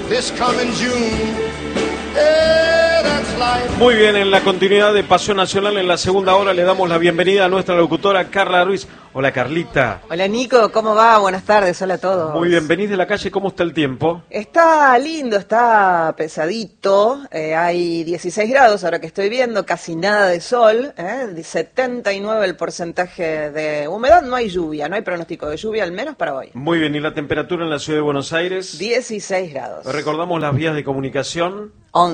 this coming June. Yeah, that's life. Muy bien, en la continuidad de Pasión Nacional, en la segunda hora le damos la bienvenida a nuestra locutora Carla Ruiz. Hola, Carlita. Hola, Nico, ¿cómo va? Buenas tardes, hola a todos. Muy bien, venís de la calle, ¿cómo está el tiempo? Está lindo, está pesadito, hay 16 grados ahora que estoy viendo, casi nada de sol, 79 el porcentaje de humedad, no hay lluvia, no hay pronóstico de lluvia, al menos para hoy. Muy bien, ¿y la temperatura en la ciudad de Buenos Aires? 16 grados. Recordamos las vías de comunicación.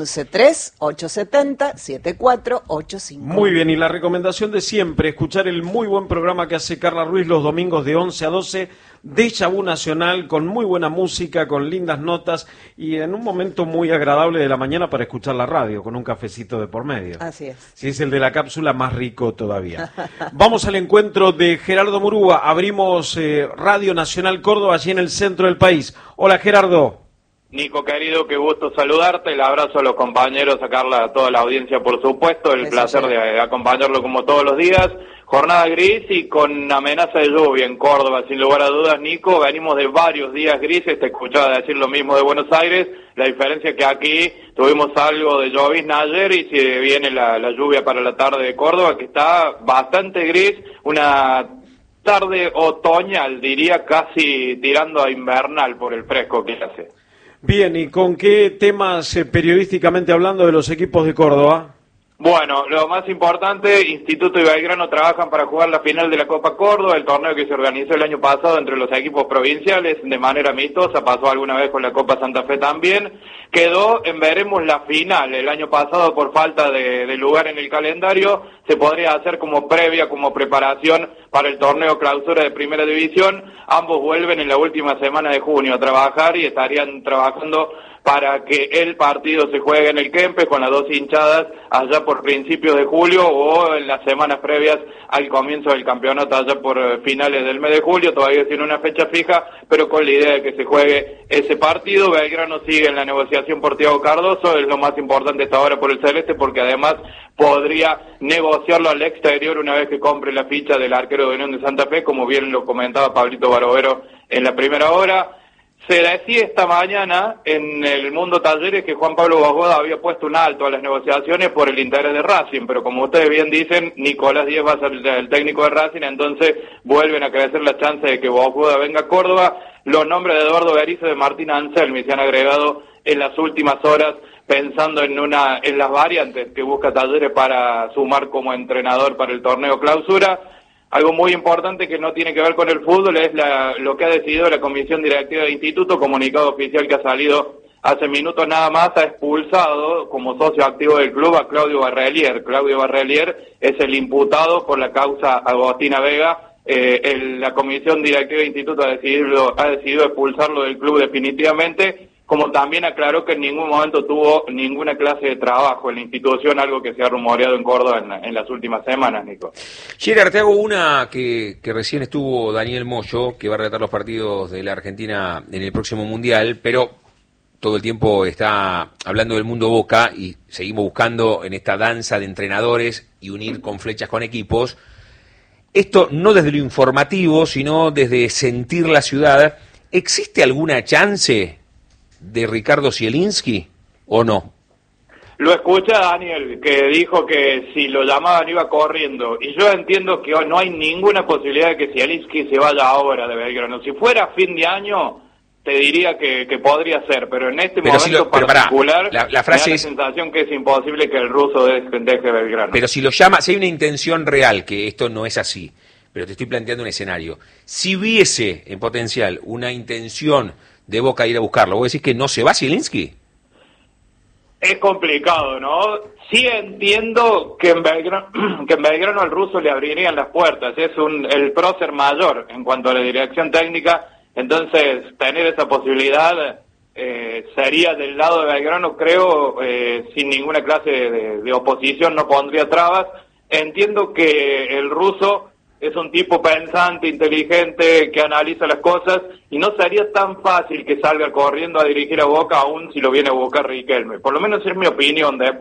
11-3-870-7485. Muy bien, y la recomendación de siempre, escuchar el muy buen programa que hace Carla Ruiz los domingos de 11 a 12, Déjà Vu Nacional, con muy buena música, con lindas notas y en un momento muy agradable de la mañana para escuchar la radio, con un cafecito de por medio. Así es. Si es el de la cápsula, más rico todavía. Vamos al encuentro de Gerardo Murúa, abrimos Radio Nacional Córdoba, allí en el centro del país. Hola, Gerardo. Nico, querido, qué gusto saludarte, el abrazo a los compañeros, a Carla, a toda la audiencia, por supuesto, el placer de acompañarlo como todos los días. Jornada gris y con amenaza de lluvia en Córdoba, sin lugar a dudas, Nico. Venimos de varios días grises, te escuchaba decir lo mismo de Buenos Aires. La diferencia es que aquí tuvimos algo de llovizna ayer y se viene la lluvia para la tarde de Córdoba, que está bastante gris, una tarde otoñal, diría, casi tirando a invernal por el fresco que hace. Bien, ¿y con qué temas periodísticamente hablando de los equipos de Córdoba? Bueno, lo más importante, Instituto y Belgrano trabajan para jugar la final de la Copa Córdoba, el torneo que se organizó el año pasado entre los equipos provinciales de manera amistosa, pasó alguna vez con la Copa Santa Fe también, quedó en veremos la final, el año pasado por falta de lugar en el calendario, se podría hacer como previa, como preparación para el torneo clausura de Primera División, ambos vuelven en la última semana de junio a trabajar y estarían trabajando para que el partido se juegue en el Kempes con las dos hinchadas allá por principios de julio o en las semanas previas al comienzo del campeonato allá por finales del mes de julio, todavía sin una fecha fija, pero con la idea de que se juegue ese partido. Belgrano sigue en la negociación por Thiago Cardoso, es lo más importante hasta ahora por el Celeste, porque además podría negociarlo al exterior una vez que compre la ficha del arquero de Unión de Santa Fe, como bien lo comentaba Pablito Barovero en la primera hora. Se decía esta mañana en el Mundo Talleres que Juan Pablo Bojoda había puesto un alto a las negociaciones por el interés de Racing, pero como ustedes bien dicen, Nicolás Díez va a ser el técnico de Racing, entonces vuelven a crecer las chances de que Bojoda venga a Córdoba. Los nombres de Eduardo Berizzo y de Martín Anselmi se han agregado en las últimas horas pensando en las variantes que busca Talleres para sumar como entrenador para el torneo clausura. Algo muy importante que no tiene que ver con el fútbol es lo que ha decidido la Comisión Directiva del Instituto, comunicado oficial que ha salido hace minutos nada más, ha expulsado como socio activo del club a Claudio Barrelier. Claudio Barrelier es el imputado por la causa Agostina Vega. La Comisión Directiva del Instituto ha decidido expulsarlo del club definitivamente, como también aclaró que en ningún momento tuvo ninguna clase de trabajo en la institución, algo que se ha rumoreado en Córdoba en las últimas semanas, Nico. Gerard, te hago una que recién estuvo Daniel Moyo, que va a relatar los partidos de la Argentina en el próximo Mundial, pero todo el tiempo está hablando del mundo Boca y seguimos buscando en esta danza de entrenadores y unir con flechas con equipos. Esto no desde lo informativo, sino desde sentir la ciudad. ¿Existe alguna chance de Ricardo Zielinski o no? Lo escucha Daniel, que dijo que si lo llamaban iba corriendo, y yo entiendo que no hay ninguna posibilidad de que Zielinski se vaya ahora de Belgrano. Si fuera fin de año, te diría que podría ser, pero en este momento particular, la frase me da la sensación que es imposible que el ruso deje Belgrano. Pero si lo llama, si hay una intención real, que esto no es así, pero te estoy planteando un escenario, si hubiese en potencial una intención de Boca ir a buscarlo, ¿vos decís que no se va Zielinski? Es complicado, ¿no? Sí entiendo que en Belgrano al ruso le abrirían las puertas, es el prócer mayor en cuanto a la dirección técnica, entonces tener esa posibilidad sería del lado de Belgrano, creo, sin ninguna clase de oposición, no pondría trabas. Entiendo que el ruso es un tipo pensante, inteligente, que analiza las cosas, y no sería tan fácil que salga corriendo a dirigir a Boca, aún si lo viene a buscar Riquelme. Por lo menos es mi opinión. Después,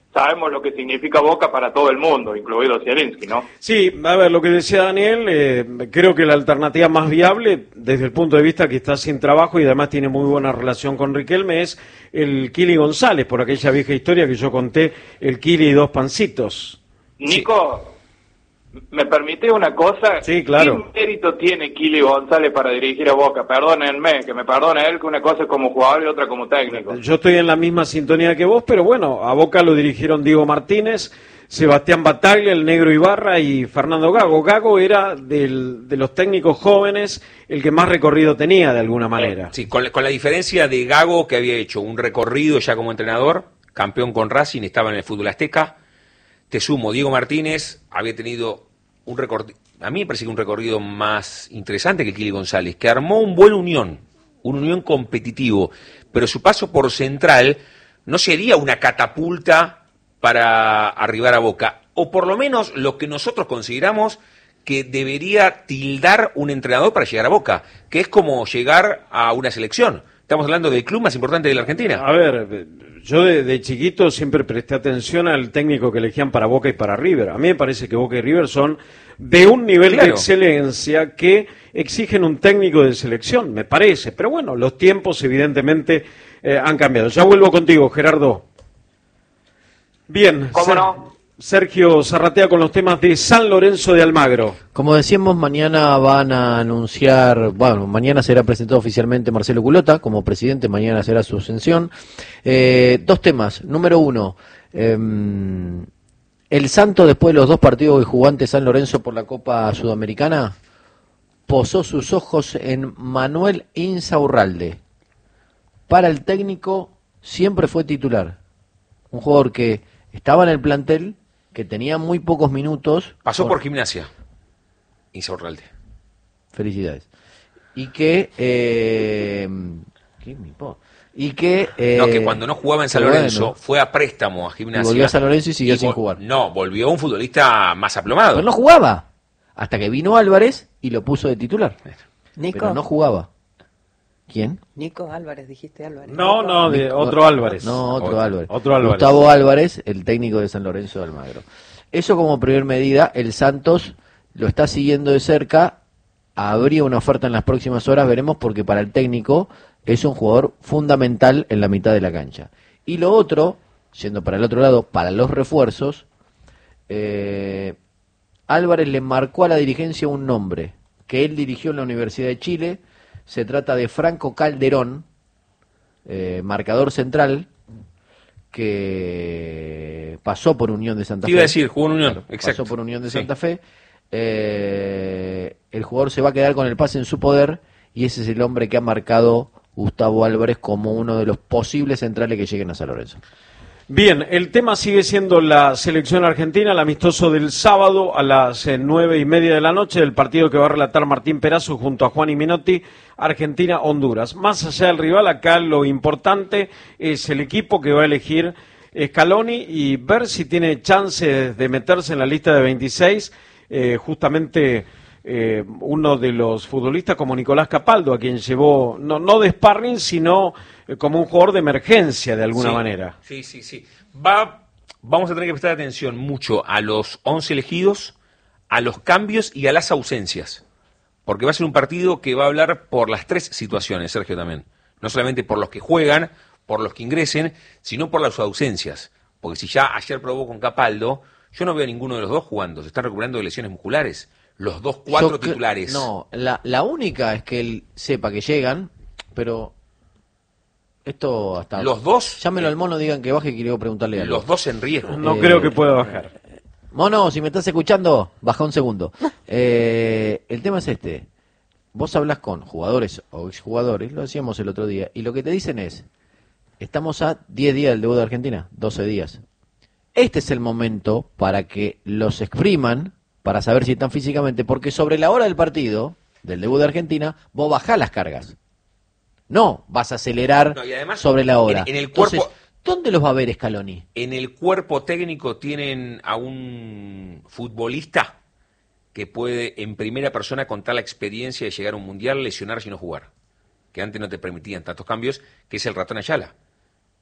sabemos lo que significa Boca para todo el mundo, incluido Zielinski, ¿no? Sí, a ver, lo que decía Daniel, creo que la alternativa más viable, desde el punto de vista que está sin trabajo y además tiene muy buena relación con Riquelme, es el Kili González, por aquella vieja historia que yo conté, el Kili y dos pancitos. Nico, ¿me permite una cosa? Sí, claro. ¿Qué mérito tiene Kili González para dirigir a Boca? Perdónenme, que me perdone él, que una cosa es como jugador y otra como técnico. Yo estoy en la misma sintonía que vos, pero bueno, a Boca lo dirigieron Diego Martínez, Sebastián Bataglia, el Negro Ibarra y Fernando Gago. Gago era de los técnicos jóvenes el que más recorrido tenía de alguna manera. Sí, con la diferencia de Gago, que había hecho un recorrido ya como entrenador, campeón con Racing, estaba en el fútbol azteca. Te sumo, Diego Martínez había tenido un recorrido, a mí me parece que un recorrido más interesante que Kili González, que armó un unión competitivo, pero su paso por Central no sería una catapulta para arribar a Boca, o por lo menos lo que nosotros consideramos que debería tildar un entrenador para llegar a Boca, que es como llegar a una selección. Estamos hablando del club más importante de la Argentina. A ver, yo de chiquito siempre presté atención al técnico que elegían para Boca y para River. A mí me parece que Boca y River son de un nivel de excelencia que exigen un técnico de selección, me parece. Pero bueno, los tiempos evidentemente han cambiado. Ya vuelvo contigo, Gerardo. Bien. ¿Cómo no? Sergio Zarratea con los temas de San Lorenzo de Almagro. Como decíamos, mañana van a anunciar, bueno, mañana será presentado oficialmente Marcelo Culota como presidente, mañana será su ascensión. Dos temas. Número uno, el Santo, después de los dos partidos que jugó ante San Lorenzo por la Copa Sudamericana, posó sus ojos en Manuel Insaurralde. Para el técnico siempre fue titular. Un jugador que estaba en el plantel, que tenía muy pocos minutos. Pasó por Gimnasia, Insaurralde. Felicidades. Y que... que cuando no jugaba en San Lorenzo, fue a préstamo a Gimnasia. Y volvió a San Lorenzo y siguió sin jugar. No, volvió un futbolista más aplomado. Pero no jugaba. Hasta que vino Álvarez y lo puso de titular. Nico. Pero no jugaba. ¿Quién? Nico Álvarez, dijiste Álvarez. No, otro Álvarez. No, otro Álvarez. Otro Álvarez. Gustavo Álvarez, el técnico de San Lorenzo de Almagro. Eso como primer medida, el Santos lo está siguiendo de cerca, habría una oferta en las próximas horas, veremos, porque para el técnico es un jugador fundamental en la mitad de la cancha. Y lo otro, yendo para el otro lado, para los refuerzos, Álvarez le marcó a la dirigencia un nombre que él dirigió en la Universidad de Chile. Se trata de Franco Calderón, marcador central, que pasó por Unión de Santa Fe. Iba a decir, jugó en Unión, claro, exacto. Pasó por Unión de Santa Fe. El jugador se va a quedar con el pase en su poder y ese es el hombre que ha marcado Gustavo Álvarez como uno de los posibles centrales que lleguen a San Lorenzo. Bien, el tema sigue siendo la selección argentina, el amistoso del sábado a las 9:30 de la noche, el partido que va a relatar Martín Perazo junto a Juan y Menotti, Argentina-Honduras. Más allá del rival, acá lo importante es el equipo que va a elegir Scaloni y ver si tiene chances de meterse en la lista de 26, justamente uno de los futbolistas como Nicolás Capaldo, a quien llevó, no de sparring, sino como un jugador de emergencia de alguna manera. Sí. Vamos a tener que prestar atención mucho a los 11 elegidos, a los cambios y a las ausencias. Porque va a ser un partido que va a hablar por las tres situaciones, Sergio, también. No solamente por los que juegan, por los que ingresen, sino por las ausencias. Porque si ya ayer probó con Capaldo, yo no veo a ninguno de los dos jugando. Se están recuperando de lesiones musculares. Los dos, cuatro titulares. No, la única es que él sepa que llegan, pero esto hasta... Los dos... Llámelo al mono, digan que baje, que quiero preguntarle algo. Los dos en riesgo. No creo que pueda bajar. Mono, si me estás escuchando, baja un segundo. El tema es este. Vos hablas con jugadores o exjugadores, lo decíamos el otro día, y lo que te dicen es, estamos a 10 días del debut de Argentina, 12 días. Este es el momento para que los expriman, para saber si están físicamente, porque sobre la hora del partido, del debut de Argentina, vos bajás las cargas. No vas a acelerar sobre la hora. En el cuerpo... Entonces, ¿dónde los va a ver Scaloni? En el cuerpo técnico tienen a un futbolista que puede en primera persona contar la experiencia de llegar a un mundial, lesionarse y no jugar. Que antes no te permitían tantos cambios, que es el Ratón Ayala.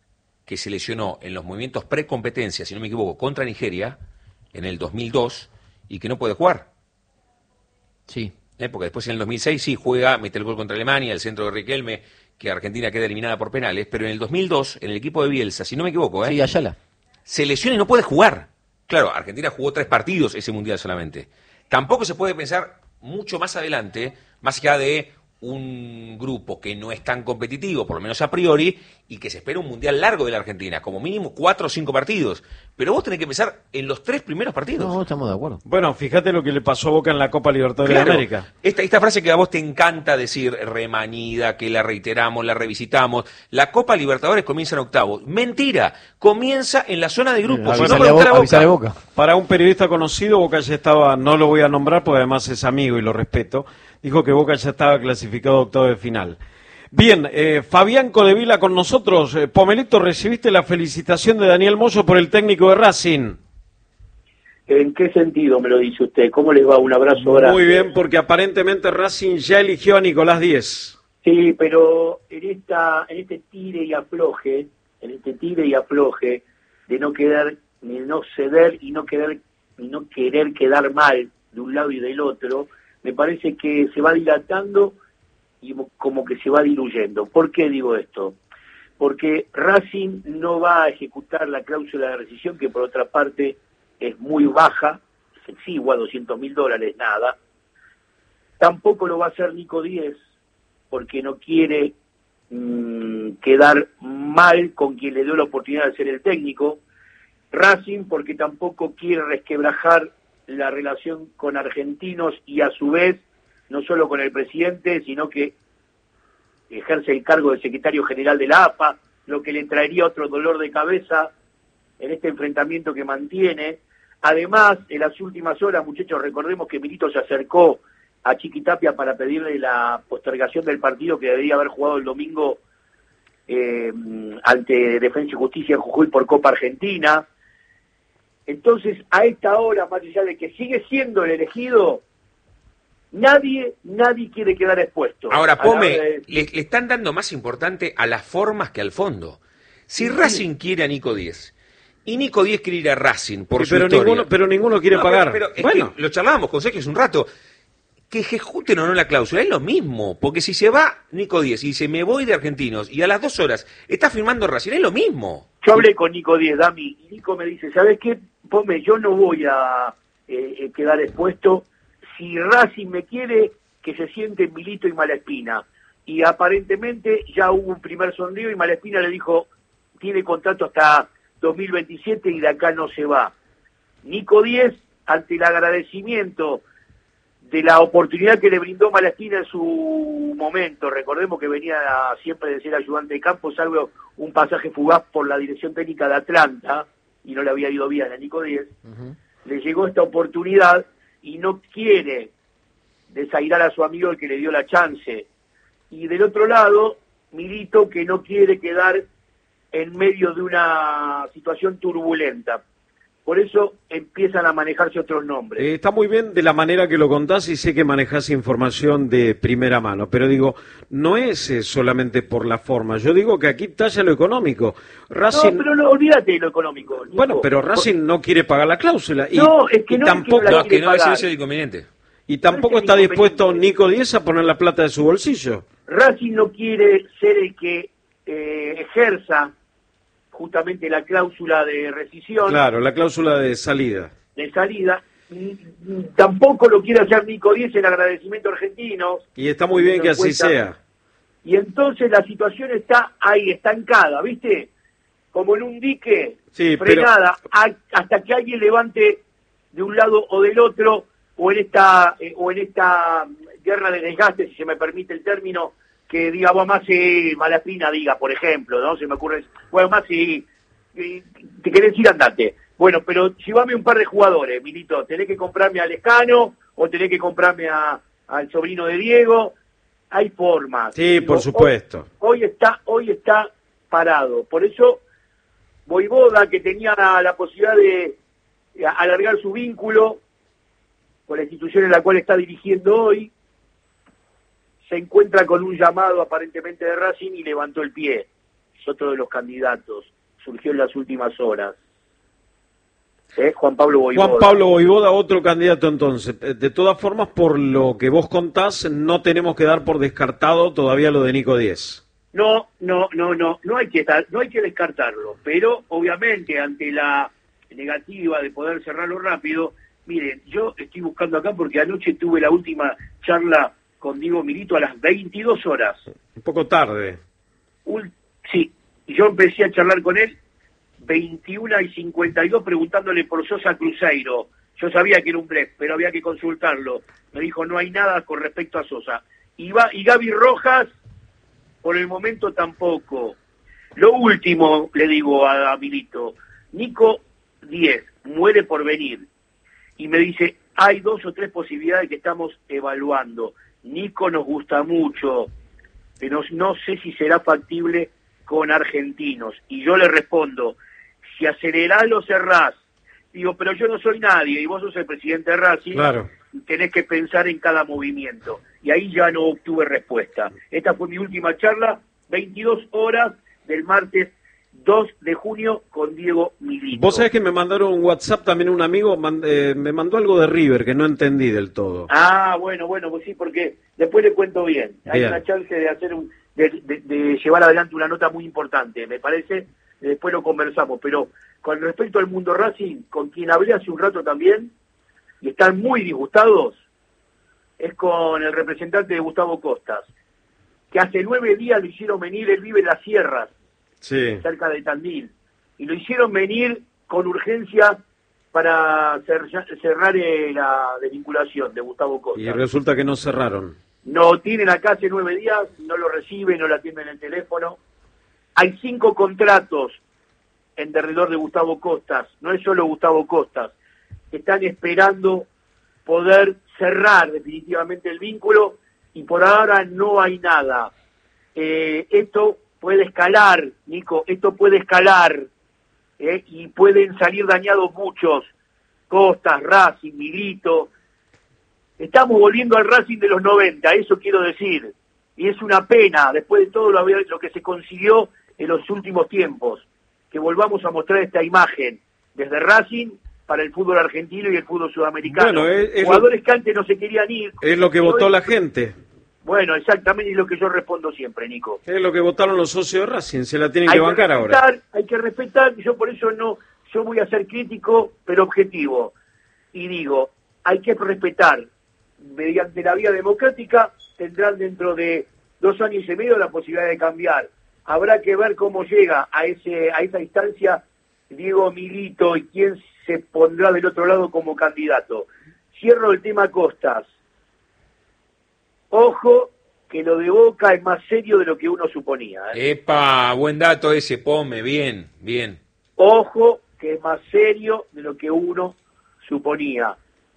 que se lesionó en los movimientos pre-competencia, si no me equivoco, contra Nigeria, en el 2002, y que no puede jugar. Sí. Porque después en el 2006 sí juega, mete el gol contra Alemania, el centro de Riquelme, que Argentina queda eliminada por penales, pero en el 2002, en el equipo de Bielsa, si no me equivoco, Sí, Ayala. se lesiona y no puede jugar. Claro, Argentina jugó 3 partidos ese Mundial solamente. Tampoco se puede pensar mucho más adelante, más allá de un grupo que no es tan competitivo, por lo menos a priori, y que se espera un Mundial largo de la Argentina, como mínimo 4 o 5 partidos. Pero vos tenés que pensar en los 3 primeros partidos. No, estamos de acuerdo. Bueno, fíjate lo que le pasó a Boca en la Copa Libertadores Claro, de América. esta frase que a vos te encanta decir, remanida, que la reiteramos, la revisitamos. La Copa Libertadores comienza en octavos. Mentira, comienza en la zona de grupos. Avisale no puede buscar a avisale a Boca. Para un periodista conocido, Boca ya estaba, no lo voy a nombrar porque además es amigo y lo respeto, dijo que Boca ya estaba clasificado a octavo de final. Bien, Fabián Codevila con nosotros. Pomelito, ¿recibiste la felicitación de Daniel Moyo por el técnico de Racing? ¿En qué sentido me lo dice usted? ¿Cómo les va? Un abrazo grande. Muy bien, porque aparentemente Racing ya eligió a Nicolás Díez. Sí, pero en este tire y afloje de no quedar, de no ceder y no querer quedar mal de un lado y del otro, me parece que se va dilatando y como que se va diluyendo. ¿Por qué digo esto? Porque Racing no va a ejecutar la cláusula de rescisión, que por otra parte es muy baja, es exigua, $200.000, nada. Tampoco lo va a hacer Nico Díez, porque no quiere quedar mal con quien le dio la oportunidad de ser el técnico. Racing, porque tampoco quiere resquebrajar la relación con argentinos y a su vez no solo con el presidente, sino que ejerce el cargo de secretario general de la AFA, lo que le traería otro dolor de cabeza en este enfrentamiento que mantiene. Además, en las últimas horas, muchachos, recordemos que Milito se acercó a Chiquitapia para pedirle la postergación del partido que debería haber jugado el domingo ante Defensa y Justicia en Jujuy por Copa Argentina. Entonces, a esta hora, más allá de que sigue siendo el elegido, nadie quiere quedar expuesto. Ahora, Pome, le están dando más importante a las formas que al fondo. Si Racing quiere a Nico Díez, y Nico Díez quiere ir a Racing por su historia. Pero ninguno quiere pagar. Pero es bueno, que lo charlábamos con Sergio hace un rato. Que ejecuten o no la cláusula es lo mismo, porque si se va Nico Díez y dice me voy de Argentinos y a las 2 horas está firmando Racing, es lo mismo. Yo hablé con Nico Díez, Dami, y Nico me dice, ¿sabes qué? Pome, yo no voy a quedar expuesto. Si Racing me quiere, que se siente Milito y Malaspina. Y aparentemente ya hubo un primer sondeo y Malaspina le dijo, tiene contrato hasta 2027 y de acá no se va. Nico Díez, ante el agradecimiento de la oportunidad que le brindó Malaspina en su momento, recordemos que venía siempre de ser ayudante de campo, salvo un pasaje fugaz por la dirección técnica de Atlanta, y no le había ido bien a Nico Díez, le llegó esta oportunidad y no quiere desairar a su amigo el que le dio la chance. Y del otro lado, Milito, que no quiere quedar en medio de una situación turbulenta. Por eso empiezan a manejarse otros nombres. Está muy bien de la manera que lo contás y sé que manejás información de primera mano, pero digo, no es solamente por la forma, yo digo que aquí talla lo económico. Racing... No, pero no, olvídate de lo económico. Nico. Bueno, pero Racing no quiere pagar la cláusula. Y, no, es que no, tampoco, es que no, ese es el inconveniente. Y tampoco está dispuesto Nico Díez a poner la plata de su bolsillo. Racing no quiere ser el que ejerza justamente la cláusula de rescisión. Claro, la cláusula de salida. Tampoco lo quiere hacer Nico Díez en agradecimiento argentino. Y está muy bien que así sea. Y entonces la situación está ahí, estancada, ¿viste? Como en un dique, sí, frenada, hasta que alguien levante de un lado o del otro, o en esta guerra de desgaste, si se me permite el término, que diga, vos más si Malaspina diga, por ejemplo, ¿no? Se me ocurre, bueno, más si te querés ir, andate. Bueno, pero llévame un par de jugadores, Milito, tenés que comprarme a Lescano, o tenés que comprarme al sobrino de Diego, hay formas. Sí, digo, por supuesto. Hoy está parado, por eso Voivoda, que tenía la posibilidad de alargar su vínculo con la institución en la cual está dirigiendo hoy, se encuentra con un llamado aparentemente de Racing y levantó el pie. Es otro de los candidatos. surgió en las últimas horas. Juan Pablo Vojvoda. Juan Pablo Vojvoda, otro candidato entonces. De todas formas, por lo que vos contás, no tenemos que dar por descartado todavía lo de Nico Díez. No hay que descartarlo, pero obviamente ante la negativa de poder cerrarlo rápido, miren, yo estoy buscando acá porque anoche tuve la última charla con Diego Milito a las 22 horas. Un poco tarde. Sí, yo empecé a charlar con él 21:52 preguntándole por Sosa Cruzeiro. Yo sabía que era un blef, pero había que consultarlo. Me dijo, no hay nada con respecto a Sosa. Y Gaby Rojas, por el momento tampoco. Lo último, le digo a Milito, Nico Díez muere por venir. Y me dice, hay 2 o 3 posibilidades que estamos evaluando. Nico nos gusta mucho, pero no sé si será factible con argentinos. Y yo le respondo, si acelerás lo cerrás. Digo, pero yo no soy nadie, y vos sos el presidente de Racing, claro. Y tenés que pensar en cada movimiento. Y ahí ya no obtuve respuesta. Esta fue mi última charla, 22 horas del martes 2 de junio con Diego Milito. Vos sabés que me mandaron un WhatsApp también un amigo, me mandó algo de River que no entendí del todo. Bueno, pues sí, porque después le cuento bien. Hay una chance de hacer de llevar adelante una nota muy importante, me parece. Después lo conversamos, pero con respecto al mundo Racing, con quien hablé hace un rato también, y están muy disgustados, es con el representante de Gustavo Costas, que hace 9 días lo hicieron venir, él vive en las sierras, sí, cerca de Tandil, y lo hicieron venir con urgencia para cerrar la desvinculación de Gustavo Costas. Y resulta que no cerraron. No tienen acá hace 9 días, no lo reciben, no le atienden el teléfono. Hay 5 contratos en derredor de Gustavo Costas, no es solo Gustavo Costas. Están esperando poder cerrar definitivamente el vínculo y por ahora no hay nada. Esto puede escalar, Nico, y pueden salir dañados muchos. Costas, Racing, Milito. Estamos volviendo al Racing de los 90, eso quiero decir. Y es una pena, después de todo lo que se consiguió en los últimos tiempos, que volvamos a mostrar esta imagen desde Racing para el fútbol argentino y el fútbol sudamericano. Bueno, jugadores que antes no se querían ir. Es lo que votó la gente. Bueno, exactamente, es lo que yo respondo siempre, Nico. Es lo que votaron los socios de Racing, se la tienen que bancar ahora. Hay que respetar, yo por eso yo voy a ser crítico, pero objetivo. Y digo, hay que respetar, mediante la vía democrática, tendrán dentro de 2 años y medio la posibilidad de cambiar. Habrá que ver cómo llega a esa instancia Diego Milito y quién se pondrá del otro lado como candidato. Cierro el tema Costas. Ojo, que lo de Boca es más serio de lo que uno suponía. Epa, buen dato ese, Pome, bien. Ojo, que es más serio de lo que uno suponía.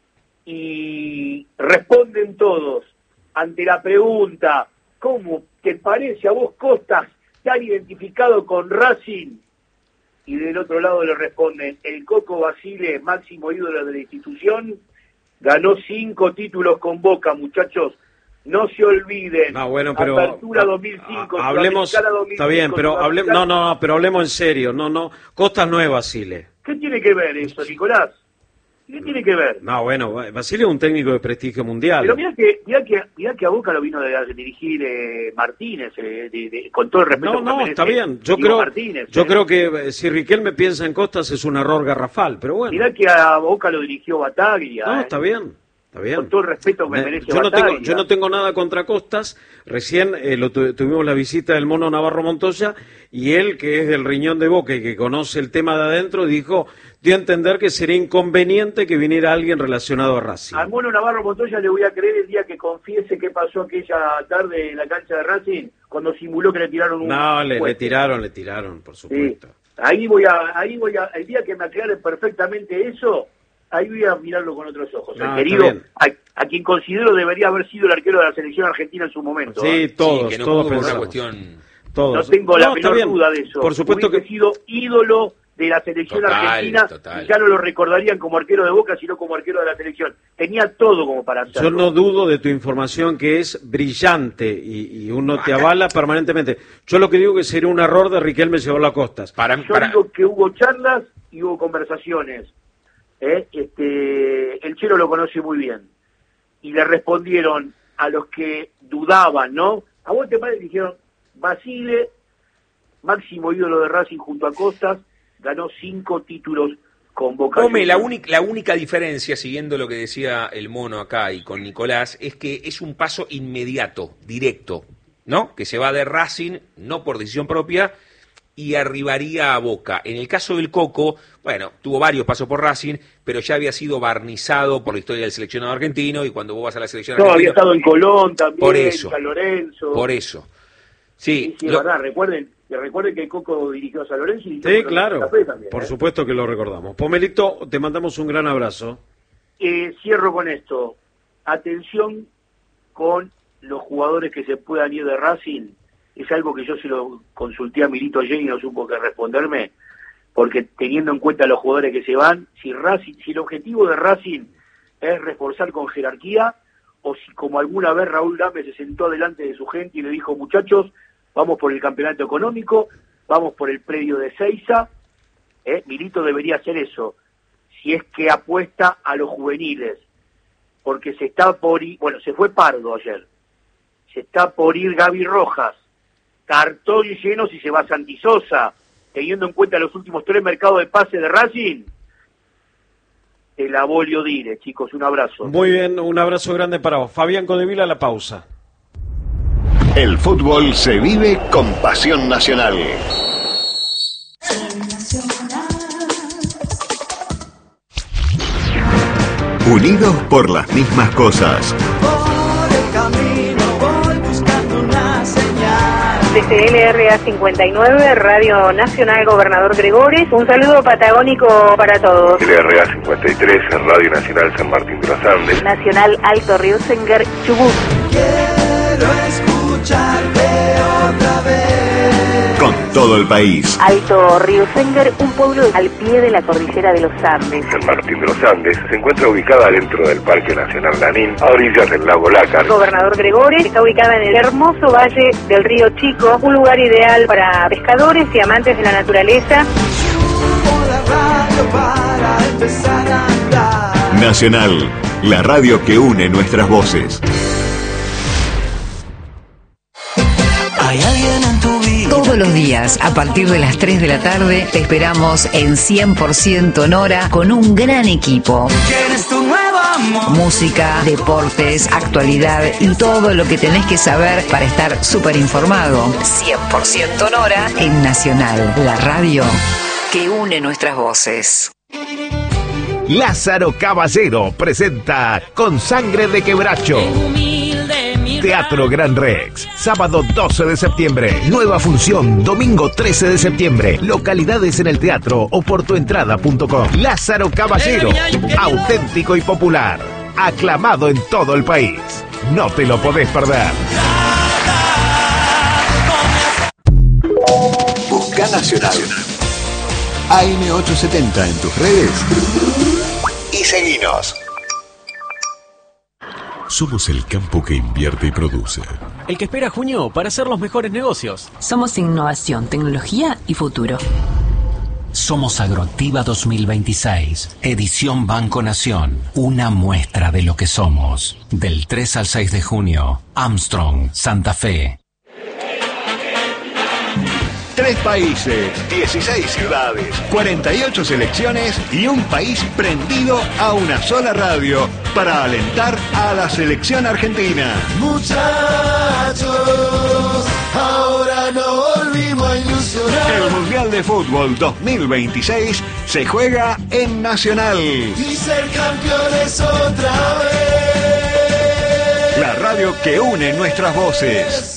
Y responden todos ante la pregunta, ¿cómo te parece a vos Costas tan identificado con Racing? Y del otro lado le responden, el Coco Basile, máximo ídolo de la institución, ganó 5 títulos con Boca, muchachos. No se olviden. Bueno, pero Apertura 2005, hablemos, 2005, está bien, pero hablemos en serio. No, Costas no es Basile. ¿Qué tiene que ver eso, Nicolás? ¿Qué tiene que ver? Bueno, Basile es un técnico de prestigio mundial. Pero mirá que a Boca lo vino a dirigir Martínez, con todo el respeto. No, está bien. Yo creo que si Riquelme piensa en Costas es un error garrafal, pero bueno. Mirá que a Boca lo dirigió Bataglia. No, está bien. Con todo el respeto que me merece Bataglia. Yo no tengo nada contra Costas. Recién tuvimos la visita del Mono Navarro Montoya y él, que es del riñón de Boca y que conoce el tema de adentro, dio a entender que sería inconveniente que viniera alguien relacionado a Racing. Al Mono Navarro Montoya le voy a creer el día que confiese qué pasó aquella tarde en la cancha de Racing cuando simuló que le tiraron un... No, le tiraron, por supuesto. Sí. Ahí voy a, el día que me aclaren perfectamente eso, ahí voy a mirarlo con otros ojos. El querido, a quien considero debería haber sido el arquero de la selección argentina en su momento. Sí, todos, que no todos por una pensamos. Cuestión... Todos. No tengo la menor duda de eso. Por supuesto Hubiese que sido ídolo de la selección Total, argentina, total. y ya no lo recordarían como arquero de Boca, sino como arquero de la selección. Tenía todo como para hacerlo. Yo no dudo de tu información, que es brillante y uno te avala permanentemente. Yo lo que digo que sería un error de Riquelme llevarlo a Costas. Yo digo que hubo charlas y hubo conversaciones. El Chelo lo conoce muy bien. Y le respondieron a los que dudaban, ¿no? A vos te parece que dijeron, Basile, máximo ídolo de Racing junto a Costas, ganó 5 títulos con Boca. Come, la única diferencia, siguiendo lo que decía el Mono acá y con Nicolás, es que es un paso inmediato, directo, ¿no? Que se va de Racing, no por decisión propia, y arribaría a Boca. En el caso del Coco, bueno, tuvo varios pasos por Racing, pero ya había sido barnizado por la historia del seleccionado argentino, y cuando vos vas a la selección argentina... había estado en Colón también, por eso, San Lorenzo. Por eso. Sí, es verdad, recuerden que el Coco dirigió a San Lorenzo y Sí, claro, también, por supuesto que lo recordamos. Pomelito, te mandamos un gran abrazo. Cierro con esto. Atención con los jugadores que se puedan ir de Racing. Es algo que yo se lo consulté a Milito ayer y no supo qué responderme, porque teniendo en cuenta los jugadores que se van, si el objetivo de Racing es reforzar con jerarquía, o si como alguna vez Raúl Gámez se sentó delante de su gente y le dijo, muchachos, vamos por el campeonato económico, vamos por el predio de Seiza, Milito debería hacer eso, si es que apuesta a los juveniles, porque se fue Pardo ayer, se está por ir Gaby Rojas, cartón lleno si se va Santi Sosa, teniendo en cuenta los últimos 3 mercados de pase de Racing. El abolio dire, chicos, un abrazo. Muy bien, un abrazo grande para vos. Fabián Codevila, la pausa. El fútbol se vive con pasión nacional. Unidos por las mismas cosas. Por el camino voy buscando una señal. Desde LRA 59, Radio Nacional Gobernador Gregores, un saludo patagónico para todos. LRA 53, Radio Nacional San Martín de los Andes. Nacional Alto Riosenger, Chubut. Quiero escucharte otra vez. Con todo el país. Alto Riosenger, un pueblo al pie de la cordillera de los Andes. San Martín de los Andes se encuentra ubicada dentro del Parque Nacional Lanín, a orillas del lago Lácar. Gobernador Gregores está ubicada en el hermoso valle del río Chico, un lugar ideal para pescadores y amantes de la naturaleza. Subo la radio para empezar a andar. Nacional, la radio que une nuestras voces. Hay alguien en tu vida. Todos los días, a partir de las 3 de la tarde, te esperamos en 100% Nora con un gran equipo. ¿Quién es tu nuevo amor? Música, deportes, actualidad y todo lo que tenés que saber para estar súper informado. 100% Nora en Nacional, la radio que une nuestras voces. Lázaro Caballero presenta Con Sangre de Quebracho. Teatro Gran Rex, sábado 12 de septiembre, nueva función, domingo 13 de septiembre, localidades en el teatro o por tuentrada.com. Lázaro Caballero, auténtico y popular, aclamado en todo el país. No te lo podés perder. Busca Nacional. AM870 en tus redes y seguinos. Somos el campo que invierte y produce. El que espera junio para hacer los mejores negocios. Somos innovación, tecnología y futuro. Somos Agroactiva 2026, edición Banco Nación, una muestra de lo que somos. Del 3 al 6 de junio, Armstrong, Santa Fe. 3 países, 16 ciudades, 48 selecciones y un país prendido a una sola radio para alentar a la selección argentina. Muchachos, ahora no volvimos a ilusionar. El Mundial de Fútbol 2026 se juega en Nacional. Y ser campeones otra vez. La radio que une nuestras voces.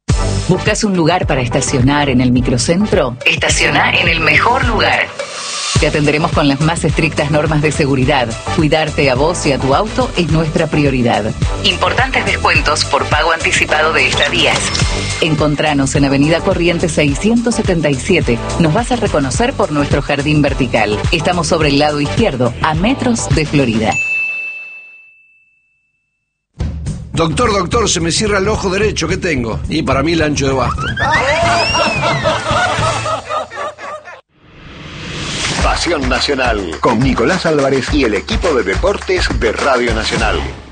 ¿Buscas un lugar para estacionar en el microcentro? Estaciona en el mejor lugar. Te atenderemos con las más estrictas normas de seguridad. Cuidarte a vos y a tu auto es nuestra prioridad. Importantes descuentos por pago anticipado de estadías. Encontranos en Avenida Corrientes 677. Nos vas a reconocer por nuestro jardín vertical. Estamos sobre el lado izquierdo, a metros de Florida. Doctor, se me cierra el ojo derecho, ¿qué tengo? Y para mí el ancho de basto. Pasión Nacional con Nicolás Álvarez y el equipo de deportes de Radio Nacional.